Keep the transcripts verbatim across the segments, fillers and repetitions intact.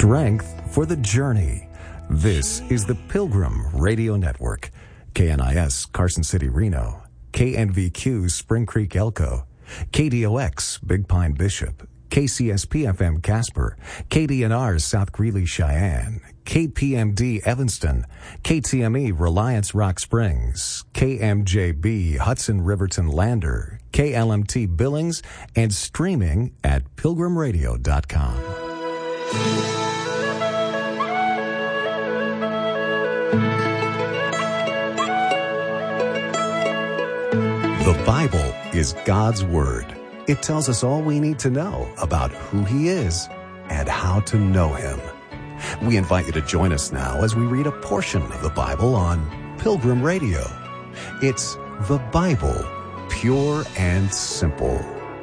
strength for the journey. This is the Pilgrim Radio Network. K N I S Carson City, Reno. K N V Q Spring Creek, Elko. K D O X Big Pine, Bishop. K C S P F M Casper. K D N R South Greeley, Cheyenne. K P M D Evanston. K T M E Reliance Rock Springs. K M J B Hudson Riverton Lander. K L M T Billings, and streaming at pilgrim radio dot com. The Bible is God's Word. It tells us all we need to know about who He is and how to know Him. We invite you to join us now as we read a portion of the Bible on Pilgrim Radio. It's the Bible, pure and simple.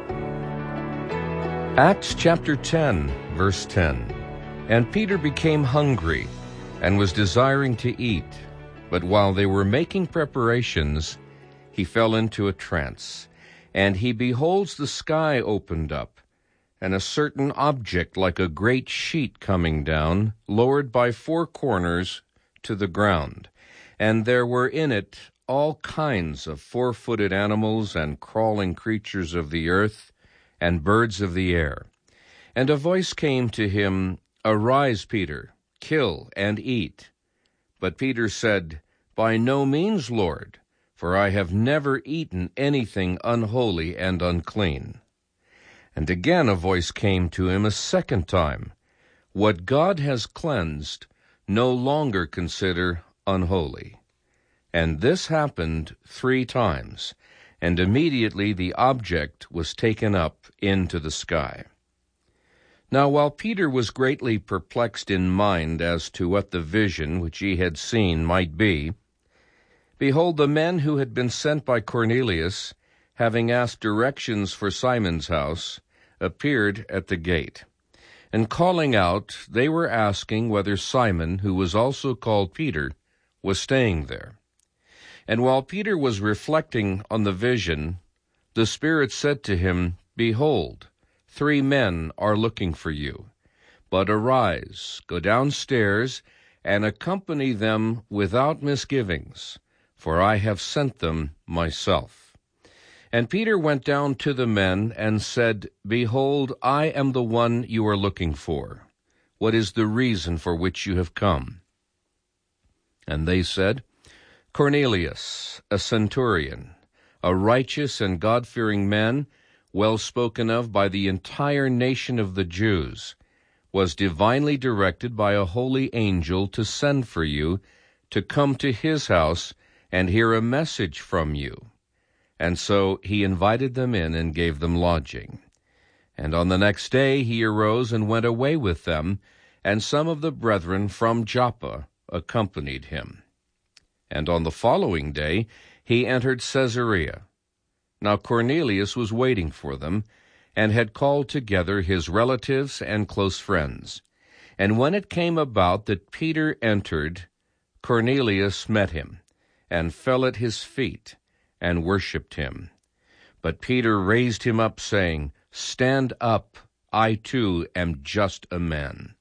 Acts chapter ten, verse ten. And Peter became hungry and was desiring to eat. But while they were making preparations, he fell into a trance. And he beholds the sky opened up, and a certain object like a great sheet coming down, lowered by four corners to the ground. And there were in it all kinds of four-footed animals and crawling creatures of the earth and birds of the air. And a voice came to him, Arise, Peter, kill and eat. But Peter said, By no means, Lord, for I have never eaten anything unholy and unclean. And again a voice came to him a second time, What God has cleansed, no longer consider unholy. And this happened three times, and immediately the object was taken up into the sky. Now while Peter was greatly perplexed in mind as to what the vision which he had seen might be, behold, the men who had been sent by Cornelius, having asked directions for Simon's house, appeared at the gate. And calling out, they were asking whether Simon, who was also called Peter, was staying there. And while Peter was reflecting on the vision, the Spirit said to him, Behold, three men are looking for you. But arise, go downstairs, and accompany them without misgivings, for I have sent them myself. And Peter went down to the men and said, Behold, I am the one you are looking for. What is the reason for which you have come? And they said, Cornelius, a centurion, a righteous and God-fearing man, well spoken of by the entire nation of the Jews, was divinely directed by a holy angel to send for you, to come to his house and hear a message from you. And so he invited them in and gave them lodging. And on the next day he arose and went away with them, and some of the brethren from Joppa accompanied him. And on the following day he entered Caesarea. Now Cornelius was waiting for them, and had called together his relatives and close friends. And when it came about that Peter entered, Cornelius met him, and fell at his feet, and worshipped him. But Peter raised him up, saying, Stand up, I too am just a man.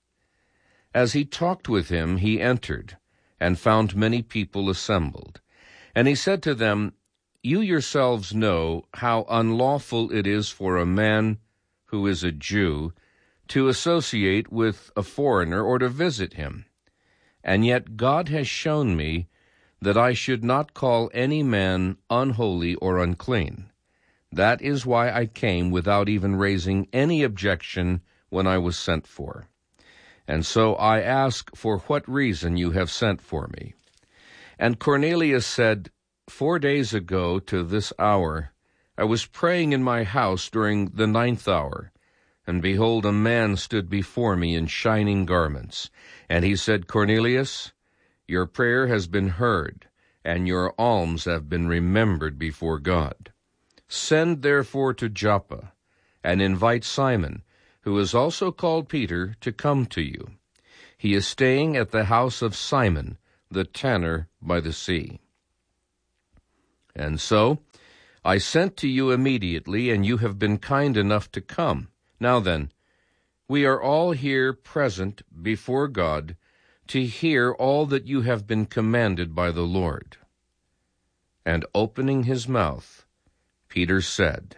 As he talked with him, he entered, and found many people assembled. And he said to them, You yourselves know how unlawful it is for a man who is a Jew to associate with a foreigner or to visit him. And yet God has shown me that I should not call any man unholy or unclean. That is why I came without even raising any objection when I was sent for. And so I ask for what reason you have sent for me. And Cornelius said, Four days ago to this hour I was praying in my house during the ninth hour, and behold, a man stood before me in shining garments. And he said, Cornelius, your prayer has been heard, and your alms have been remembered before God. Send therefore to Joppa, and invite Simon, who is also called Peter, to come to you. He is staying at the house of Simon, the tanner by the sea. And so I sent to you immediately, and you have been kind enough to come. Now then, we are all here present before God to hear all that you have been commanded by the Lord." And opening his mouth, Peter said,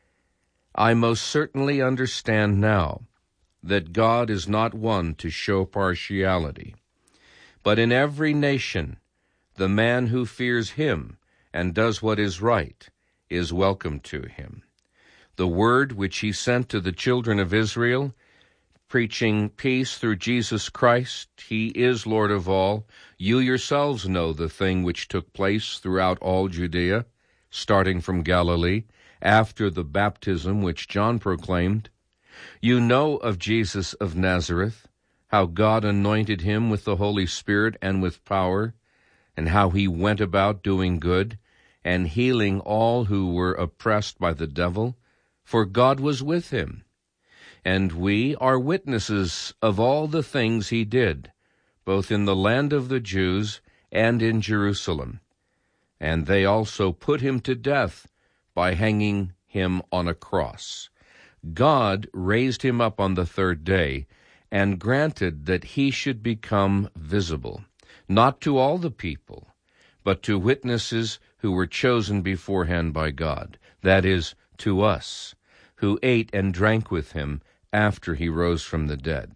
"I most certainly understand now that God is not one to show partiality, but in every nation the man who fears him and does what is right is welcome to him. The word which he sent to the children of Israel, preaching peace through Jesus Christ, he is Lord of all. You yourselves know the thing which took place throughout all Judea, starting from Galilee, after the baptism which John proclaimed. You know of Jesus of Nazareth, how God anointed him with the Holy Spirit and with power, and how he went about doing good and healing all who were oppressed by the devil, for God was with him. And we are witnesses of all the things he did, both in the land of the Jews and in Jerusalem. And they also put him to death by hanging him on a cross. God raised him up on the third day and granted that he should become visible, not to all the people, but to witnesses who were chosen beforehand by God, that is, to us, who ate and drank with him after he rose from the dead.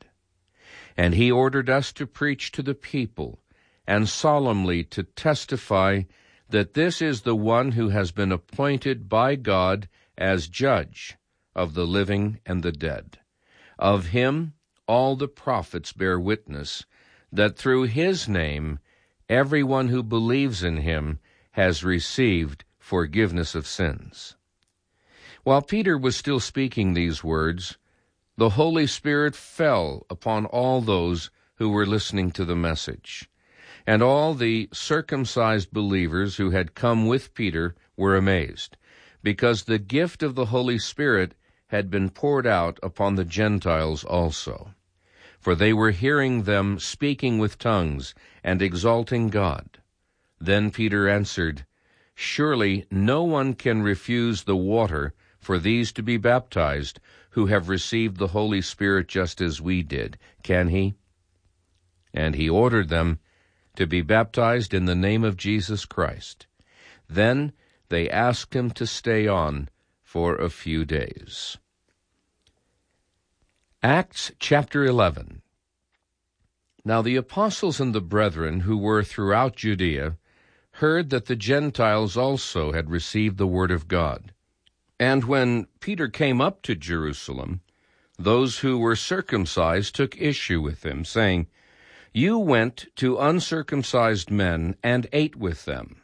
And he ordered us to preach to the people and solemnly to testify that this is the one who has been appointed by God as judge of the living and the dead. Of him all the prophets bear witness that through his name everyone who believes in him has received forgiveness of sins." While Peter was still speaking these words, the Holy Spirit fell upon all those who were listening to the message. And all the circumcised believers who had come with Peter were amazed, because the gift of the Holy Spirit had been poured out upon the Gentiles also. For they were hearing them speaking with tongues and exalting God. Then Peter answered, "Surely no one can refuse the water for these to be baptized who have received the Holy Spirit just as we did, can he?" And he ordered them to be baptized in the name of Jesus Christ. Then they asked him to stay on for a few days. Acts chapter eleven. Now the apostles and the brethren who were throughout Judea heard that the Gentiles also had received the word of God. And when Peter came up to Jerusalem, those who were circumcised took issue with him, saying, "You went to uncircumcised men and ate with them."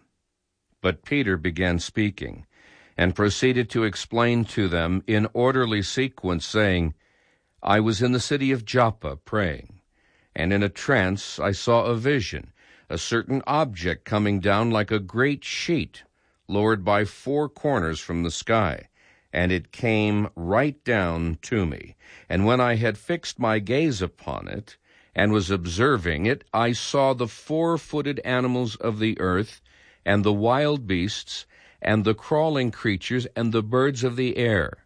But Peter began speaking, and proceeded to explain to them in orderly sequence, saying, "I was in the city of Joppa praying, and in a trance I saw a vision, a certain object coming down like a great sheet, lowered by four corners from the sky, and it came right down to me. And when I had fixed my gaze upon it, and was observing it, I saw the four-footed animals of the earth, and the wild beasts, and the crawling creatures, and the birds of the air.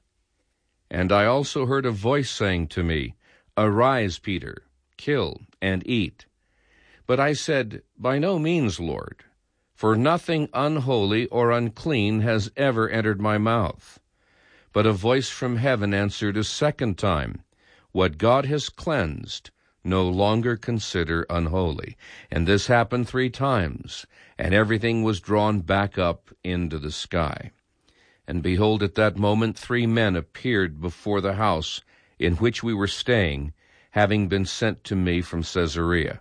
And I also heard a voice saying to me, 'Arise, Peter, kill and eat.' But I said, 'By no means, Lord, for nothing unholy or unclean has ever entered my mouth.' But a voice from heaven answered a second time, 'What God has cleansed, no longer consider unholy.' And this happened three times, and everything was drawn back up into the sky. And behold, at that moment three men appeared before the house in which we were staying, having been sent to me from Caesarea.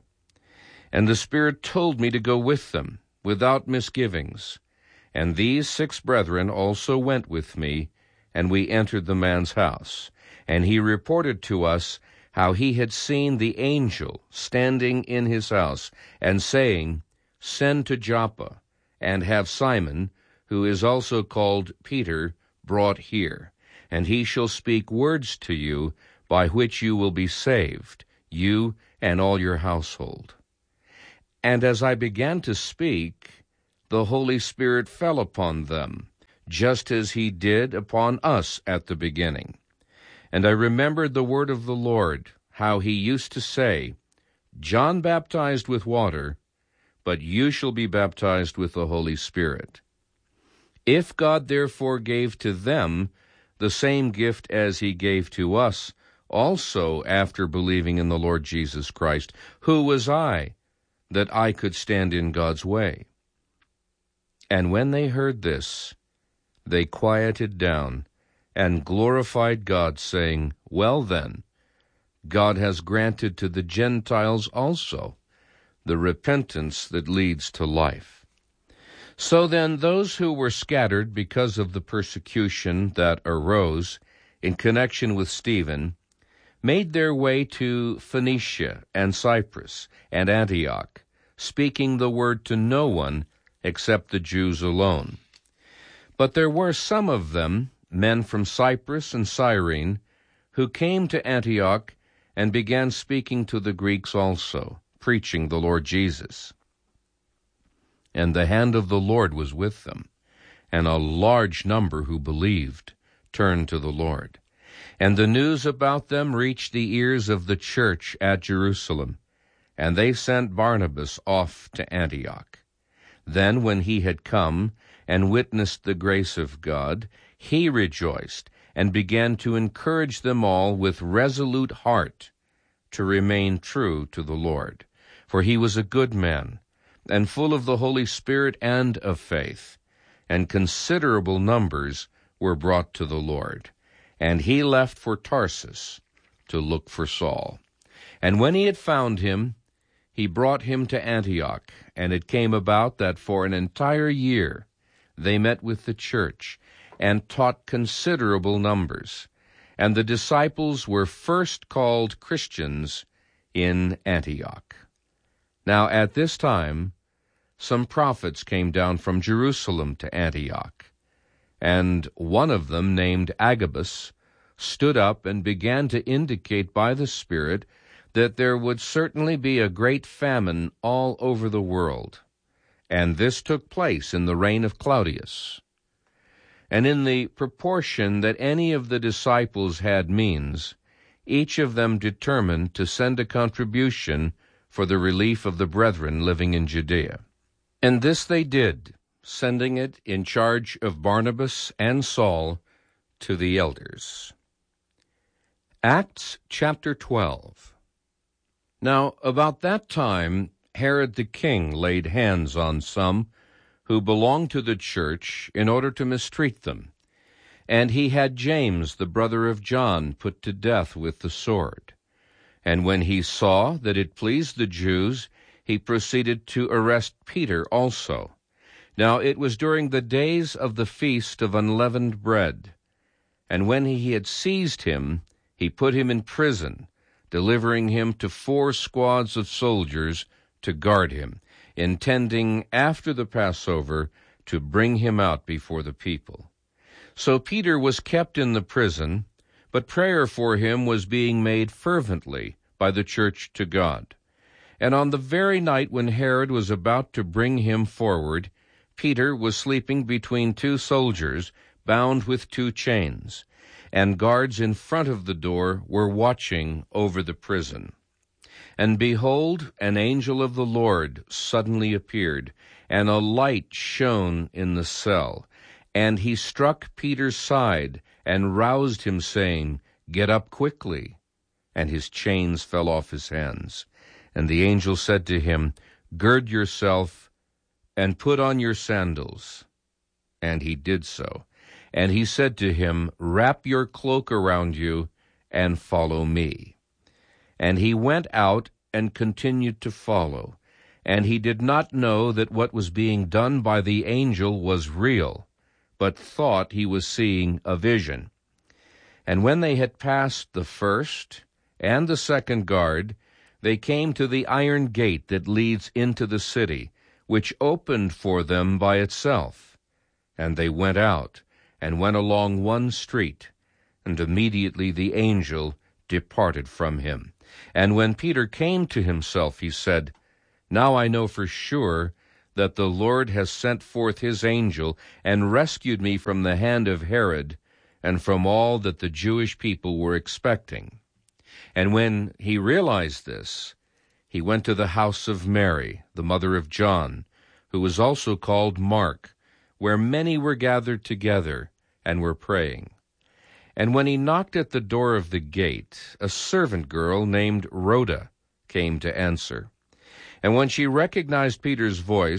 And the Spirit told me to go with them, without misgivings. And these six brethren also went with me, and we entered the man's house. And he reported to us how he had seen the angel standing in his house, and saying, 'Send to Joppa, and have Simon, who is also called Peter, brought here, and he shall speak words to you, by which you will be saved, you and all your household.' And as I began to speak, the Holy Spirit fell upon them, just as he did upon us at the beginning. And I remembered the word of the Lord, how he used to say, John baptized with water, but you shall be baptized with the Holy Spirit. If God therefore gave to them the same gift as he gave to us, also after believing in the Lord Jesus Christ, who was I, that I could stand in God's way? And when they heard this, they quieted down and glorified God, saying, Well then, God has granted to the Gentiles also the repentance that leads to life. So then those who were scattered because of the persecution that arose in connection with Stephen made their way to Phoenicia and Cyprus and Antioch, speaking the word to no one except the Jews alone. But there were some of them, men from Cyprus and Cyrene, who came to Antioch and began speaking to the Greeks also, preaching the Lord Jesus. And the hand of the Lord was with them, and a large number who believed turned to the Lord. And the news about them reached the ears of the church at Jerusalem, and they sent Barnabas off to Antioch. Then when he had come and witnessed the grace of God, he rejoiced and began to encourage them all with resolute heart to remain true to the Lord. For he was a good man, and full of the Holy Spirit and of faith, and considerable numbers were brought to the Lord. And he left for Tarsus to look for Saul. And when he had found him, he brought him to Antioch. And it came about that for an entire year they met with the church, and taught considerable numbers. And the disciples were first called Christians in Antioch. Now at this time some prophets came down from Jerusalem to Antioch, and one of them, named Agabus, stood up and began to indicate by the Spirit that there would certainly be a great famine all over the world. And this took place in the reign of Claudius. And in the proportion that any of the disciples had means, each of them determined to send a contribution for the relief of the brethren living in Judea. And this they did, sending it in charge of Barnabas and Saul to the elders. Acts chapter twelve. Now about that time Herod the king laid hands on some who belonged to the church in order to mistreat them. And he had James, the brother of John, put to death with the sword. And when he saw that it pleased the Jews, he proceeded to arrest Peter also. Now it was during the days of the feast of unleavened bread. And when he had seized him, he put him in prison, delivering him to four squads of soldiers to guard him, intending after the Passover to bring him out before the people. So Peter was kept in the prison, but prayer for him was being made fervently by the church to God. And on the very night when Herod was about to bring him forward, Peter was sleeping between two soldiers, bound with two chains, and guards in front of the door were watching over the prison. And behold, an angel of the Lord suddenly appeared, and a light shone in the cell. And he struck Peter's side and roused him, saying, Get up quickly. And his chains fell off his hands. And the angel said to him, Gird yourself and put on your sandals. And he did so. And he said to him, Wrap your cloak around you and follow me. And he went out and continued to follow. And he did not know that what was being done by the angel was real, but thought he was seeing a vision. And when they had passed the first and the second guard, they came to the iron gate that leads into the city, which opened for them by itself. And they went out, and went along one street, and immediately the angel departed from him. And when Peter came to himself, he said, Now I know for sure that the Lord has sent forth his angel, and rescued me from the hand of Herod, and from all that the Jewish people were expecting. And when he realized this, he went to the house of Mary, the mother of John, who was also called Mark, where many were gathered together and were praying. And when he knocked at the door of the gate, a servant girl named Rhoda came to answer. And when she recognized Peter's voice,